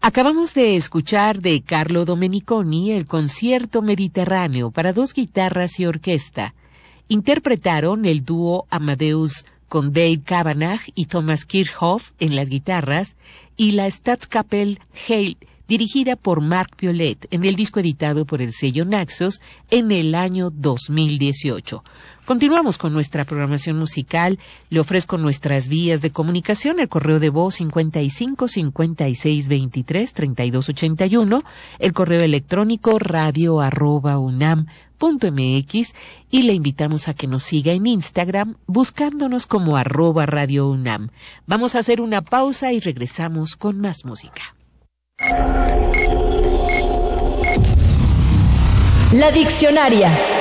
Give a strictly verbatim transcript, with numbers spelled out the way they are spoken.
Acabamos de escuchar de Carlo Domeniconi el concierto mediterráneo para dos guitarras y orquesta. Interpretaron el dúo Amadeus con Dave Cavanagh y Thomas Kirchhoff en las guitarras y la Staatskapelle Halle, dirigida por Marc Violet, en el disco editado por el sello Naxos en el año dos mil dieciocho. Continuamos con nuestra programación musical. Le ofrezco nuestras vías de comunicación, el correo de voz cincuenta y cinco, cincuenta y seis, veintitrés, treinta y dos ochenta y uno, el correo electrónico radio arroba unam punto mx y le invitamos a que nos siga en Instagram buscándonos como arroba radio unam. Vamos a hacer una pausa y regresamos con más música. La Diccionaria.